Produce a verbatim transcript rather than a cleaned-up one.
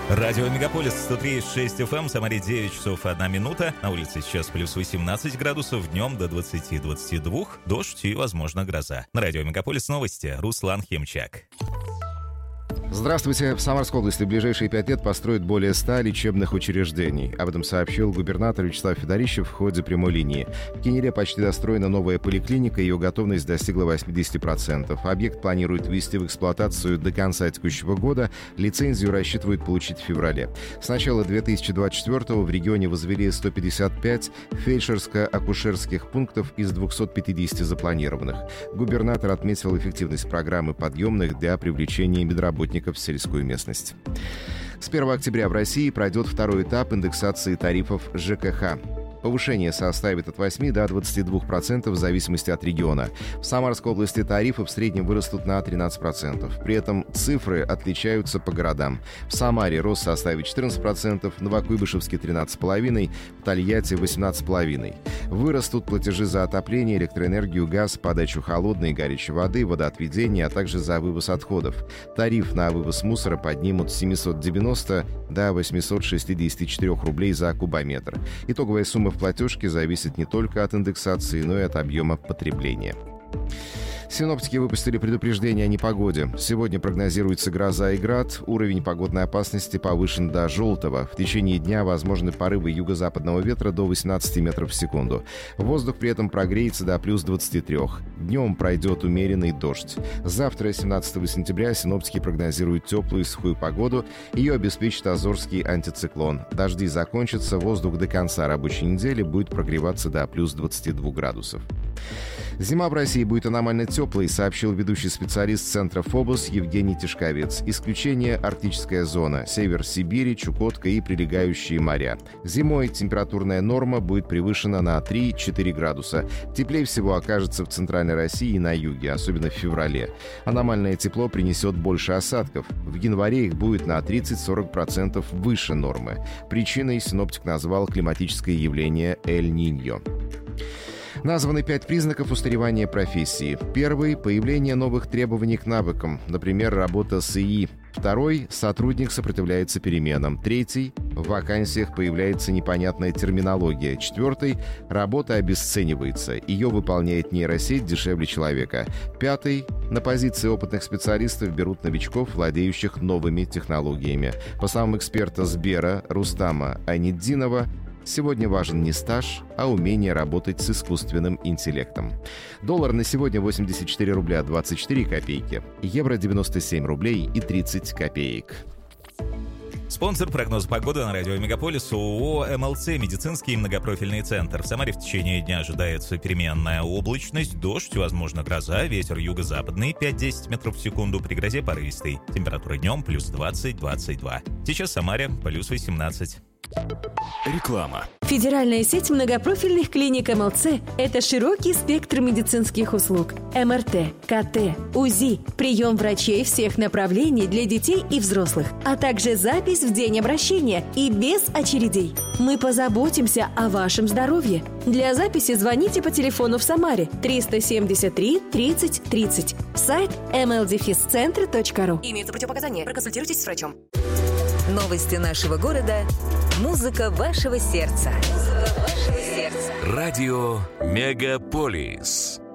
Радио Мегаполис сто три и шесть эф эм, в Самаре девять часов одна минута. На улице сейчас плюс восемнадцать градусов, днем до двадцати-двадцати двух, дождь и, возможно, гроза. На Радио Мегаполис новости. Руслан Химчак. Здравствуйте. В Самарской области в ближайшие пять лет построят более ста лечебных учреждений. Об этом сообщил губернатор Вячеслав Федорищев в ходе прямой линии. В Кенере почти достроена новая поликлиника, ее готовность достигла восемьдесят процентов. Объект планируют ввести в эксплуатацию до конца текущего года. Лицензию рассчитывают получить в феврале. С начала две тысячи двадцать четвёртого в регионе возвели сто пятьдесят пять фельдшерско-акушерских пунктов из двухсот пятидесяти запланированных. Губернатор отметил эффективность программы подъемных для привлечения медработников в сельскую местность. С первого октября в России пройдет второй этап индексации тарифов ЖКХ. Повышение составит от восьми до двадцати двух процентов в зависимости от региона. В Самарской области тарифы в среднем вырастут на тринадцать процентов. При этом цифры отличаются по городам. В Самаре рост составит четырнадцать процентов, в Новокуйбышевске тринадцать целых пять десятых процента, в Тольятти восемнадцать целых пять десятых процента. Вырастут платежи за отопление, электроэнергию, газ, подачу холодной и горячей воды, водоотведение, а также за вывоз отходов. Тариф на вывоз мусора поднимут с семисот девяноста до восьмисот шестидесяти четырёх рублей за кубометр. Итоговая сумма в платежке зависит не только от индексации, но и от объема потребления. Синоптики выпустили предупреждение о непогоде. Сегодня прогнозируется гроза и град. Уровень погодной опасности повышен до желтого. В течение дня возможны порывы юго-западного ветра до восемнадцати метров в секунду. Воздух при этом прогреется до плюс двадцати трёх. Днем пройдет умеренный дождь. Завтра, семнадцатого сентября, синоптики прогнозируют теплую и сухую погоду. Ее обеспечит Азорский антициклон. Дожди закончатся, воздух до конца рабочей недели будет прогреваться до плюс двадцати двух градусов. Зима в России будет аномально теплой, сообщил ведущий специалист Центра ФОБОС Евгений Тишковец. Исключение — арктическая зона, север Сибири, Чукотка и прилегающие моря. Зимой температурная норма будет превышена на три-четыре градуса. Теплее всего окажется в центральной России и на юге, особенно в феврале. Аномальное тепло принесет больше осадков. В январе их будет на тридцать-сорок процентов выше нормы. Причиной синоптик назвал климатическое явление Эль-Ниньо. Названы пять признаков устаревания профессии. Первый — появление новых требований к навыкам, например, работа с ИИ. Второй — сотрудник сопротивляется переменам. Третий — в вакансиях появляется непонятная терминология. Четвертый — работа обесценивается. Ее выполняет нейросеть дешевле человека. Пятый — на позиции опытных специалистов берут новичков, владеющих новыми технологиями. По словам эксперта Сбера Рустама Айнетдинова, сегодня важен не стаж, а умение работать с искусственным интеллектом. Доллар на сегодня восемьдесят четыре рубля двадцать четыре копейки. Евро девяносто семь рублей и тридцать копеек. Спонсор прогноза погоды на радио Мегаполис — ООО эм эл цэ «Медицинский многопрофильный центр». В Самаре в течение дня ожидается переменная облачность, дождь, возможно, гроза, ветер юго-западный пять-десять метров в секунду, при грозе порывистый. Температура днем плюс двадцать-двадцать два. Сейчас в Самаре плюс восемнадцать. Реклама. Федеральная сеть многопрофильных клиник эм эл цэ – это широкий спектр медицинских услуг. эм эр тэ, ка тэ, УЗИ, прием врачей всех направлений для детей и взрослых, а также запись в день обращения и без очередей. Мы позаботимся о вашем здоровье. Для записи звоните по телефону в Самаре триста семьдесят три тридцать тридцать. Сайт эм эл дефис центр точка ру. Имеются противопоказания. Проконсультируйтесь с врачом. Новости нашего города. Музыка вашего сердца. Музыка вашего сердца. Радио Мегаполис.